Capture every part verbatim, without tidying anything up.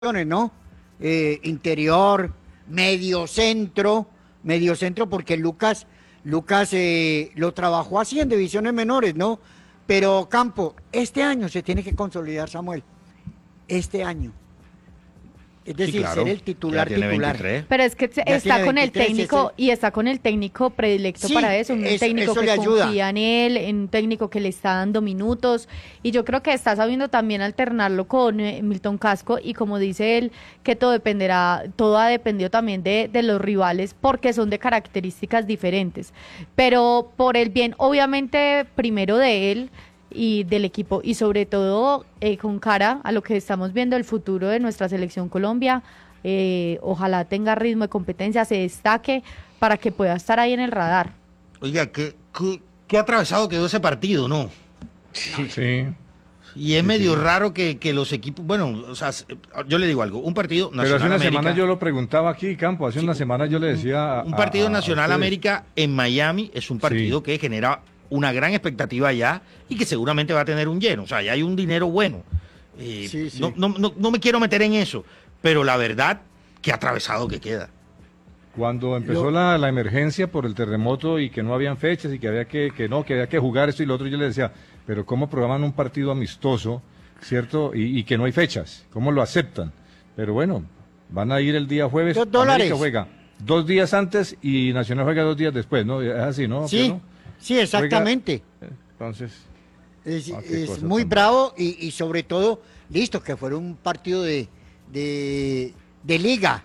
¿no? Eh, interior, medio centro, medio centro, porque Lucas, Lucas eh, lo trabajó así en divisiones menores, ¿no? Pero Campo, este año se tiene que consolidar, Samuel. Este año. Es decir, Sí, claro. ser el titular Ya tiene titular. veintitrés. Pero es que Ya está tiene con el veintitrés, técnico ese- y está con el técnico predilecto Sí, para eso, un es- técnico eso que le ayuda. confía en él, en un técnico que le está dando minutos, y yo creo que está sabiendo también alternarlo con eh, Milton Casco, y como dice él, que todo dependerá, todo ha dependido también de, de los rivales, porque son de características diferentes, pero por el bien, obviamente, primero de él y del equipo, y sobre todo eh, con cara a lo que estamos viendo el futuro de nuestra selección Colombia. Eh, ojalá tenga ritmo de competencia, se destaque para que pueda estar ahí en el radar. Oiga, ¿qué, qué, qué atravesado quedó ese partido, ¿no? Sí. Y es Sí, medio sí. raro que, que los equipos, bueno, o sea, yo le digo algo, un partido Pero hace Nacional una América, semana yo lo preguntaba aquí, Campo, hace una semana yo le decía... a- un partido a- a Nacional ustedes. América en Miami es un partido Sí. que genera una gran expectativa allá y que seguramente va a tener un lleno, o sea, ya hay un dinero bueno. Eh, Sí, sí. No, no, no, no me quiero meter en eso, pero la verdad, qué atravesado que queda. Cuando empezó Lo- la, la emergencia por el terremoto y que no habían fechas y que había que, que no, que había que jugar esto y lo otro, yo le decía, pero ¿cómo programan un partido amistoso, cierto? Y, y que no hay fechas, ¿cómo lo aceptan? Pero bueno, van a ir el día jueves, Dos dólares. América juega dos días antes y Nacional juega dos días después, ¿no? Es así, ¿no? Sí, ¿no? sí, exactamente. Entonces, Es, Ah, qué es cosa muy tan- bravo y, y sobre todo, listo, que fuera un partido de, de, de liga.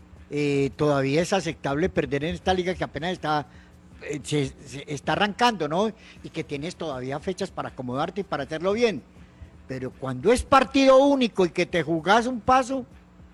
Eh, todavía es aceptable perder en esta liga que apenas está, eh, se, se está arrancando, ¿no? Y que tienes todavía fechas para acomodarte y para hacerlo bien. Pero cuando es partido único y que te jugás un paso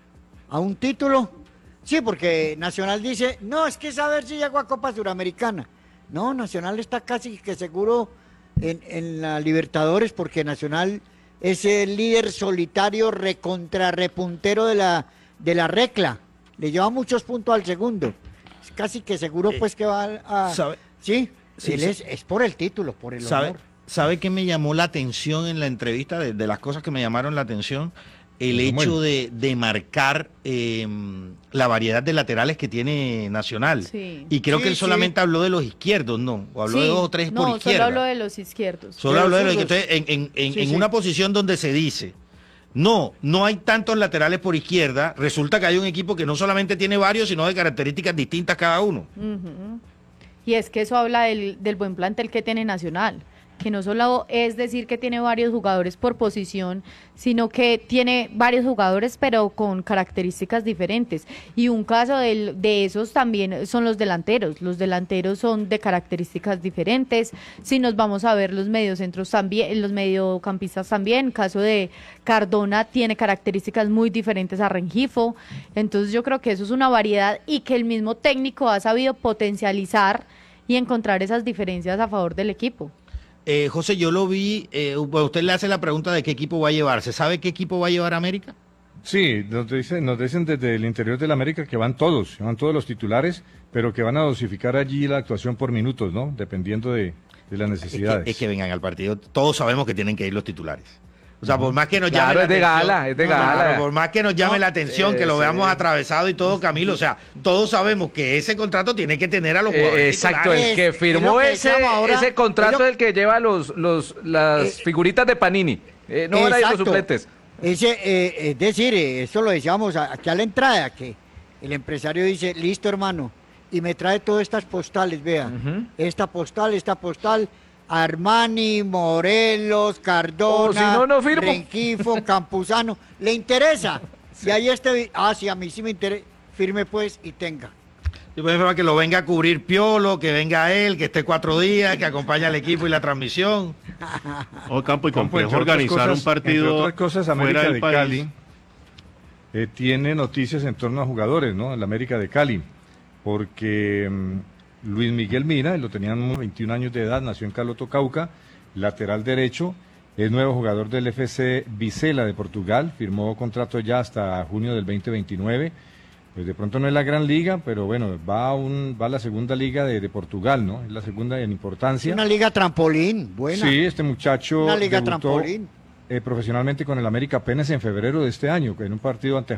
a un título, sí, porque Nacional dice, no, es que es a ver si llego a Copa Suramericana. No, Nacional está casi que seguro en, en la Libertadores, porque Nacional es el líder solitario recontra repuntero de la, de la recla. Le lleva muchos puntos al segundo. Es casi que seguro, Eh, pues, que va a... ¿sabe? Sí, Sí, él sí. es, es por el título, por el ¿Sabe, honor. ¿Sabe qué me llamó la atención en la entrevista? De, de las cosas que me llamaron la atención, el Samuel. hecho de, de marcar eh, la variedad de laterales que tiene Nacional. Sí. Y creo Sí, que él sí. solamente habló de los izquierdos, ¿no? O habló Sí, de dos o tres no, por izquierda. solo hablo de los izquierdos. Solo De habló de los los zurdos. entonces, en, en, en, Sí, en sí. una posición donde se dice, no, no hay tantos laterales por izquierda, resulta que hay un equipo que no solamente tiene varios, sino de características distintas cada uno. Ujú. Y es que eso habla del, del buen plantel que tiene Nacional, que no solo es decir que tiene varios jugadores por posición, sino que tiene varios jugadores pero con características diferentes. Y un caso del- de esos también son los delanteros. Los delanteros son de características diferentes. Si nos vamos a ver los mediocentros también, los mediocampistas también, caso de Cardona tiene características muy diferentes a Rengifo. Entonces yo creo que eso es una variedad y que el mismo técnico ha sabido potencializar y encontrar esas diferencias a favor del equipo. Eh, José, yo lo vi, eh, bueno, usted le hace la pregunta de qué equipo va a llevar. ¿Se sabe qué equipo va a llevar América? sí, nos dicen, nos dicen desde el interior de la América que van todos, van todos los titulares, pero que van a dosificar allí la actuación por minutos, ¿no? Dependiendo de, de las Es necesidades. que, es que vengan al partido, todos sabemos que tienen que ir los titulares. O sea, por más que nos llame Claro, la es de atención- gala, es de No, claro, gala. por más que nos llame No, la atención, que lo sí. veamos atravesado y todo, Camilo, o sea, todos sabemos que ese contrato tiene que tener a los Eh, jugadores exacto, titulares. el que Es firmó lo que ese, decíamos ahora, ese contrato es lo- es el que lleva los, los, las Eh, figuritas de Panini. Eh, no van a ir los Exacto. suplentes. Ese, eh, es decir, eh, eso lo decíamos a- aquí a la entrada, que el empresario dice, listo hermano, y me trae todas estas postales, vea, Ujú. esta postal, esta postal, Armani, Morelos, Cardona, O si no, no firmo. Rengifo, Campuzano, ¿le interesa? Si hay este, vi- ah, sí, a mí sí me interesa, firme pues y tenga. Yo prefiero que lo venga a cubrir Piolo, que venga él, que esté cuatro días, que acompañe al equipo y la transmisión. O campo y Campo, complejo entre otras organizar cosas- un partido entre otras cosas, América fuera del de país. Cali eh, tiene noticias en torno a jugadores, ¿no? En la América de Cali, porque mm, Luis Miguel Mira, lo tenían veintiún años de edad, nació en Caloto, Cauca, lateral derecho, es nuevo jugador del F C Vizela de Portugal, firmó contrato ya hasta junio del veinte veintinueve. Pues de pronto no es la gran liga, pero bueno, va a, un, va a la segunda liga de, de Portugal, ¿no? Es la segunda en importancia. Una liga trampolín, buena. Sí, este muchacho Una liga debutó trampolín. eh, profesionalmente con el América apenas en febrero de este año, en un partido ante